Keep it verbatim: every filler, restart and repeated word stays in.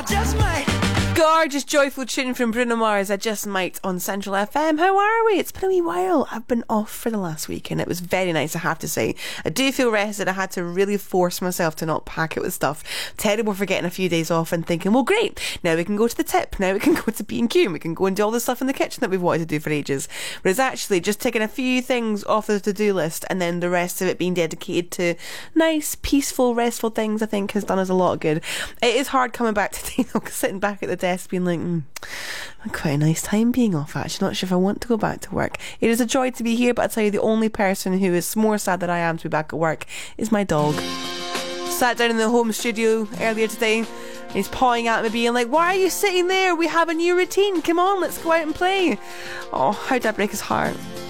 just might. Gorgeous, joyful tune from Bruno Mars, I Just Might, on Central F M. How are we? It's been a wee while. I've been off for the last week and it was very nice, I have to say. I do feel rested. I had to really force myself to not pack it with stuff. Terrible for getting a few days off and thinking, well, great, now we can go to the tip, now we can go to B and Q, and we can go and do all the stuff in the kitchen that we've wanted to do for ages. Whereas actually just taking a few things off the to-do list and then the rest of it being dedicated to nice, peaceful, restful things, I think has done us a lot of good. It is hard coming back today though, sitting back at the desk being like, mm, quite a nice time being off, actually. Not sure if I want to go back to work. It is a joy to be here, but I'll tell you, the only person who is more sad than I am to be back at work is my dog. Sat down in the home studio earlier today. He's pawing at me being like, why are you sitting there? We have a new routine. Come on, let's go out and play. Oh, how did I break his heart?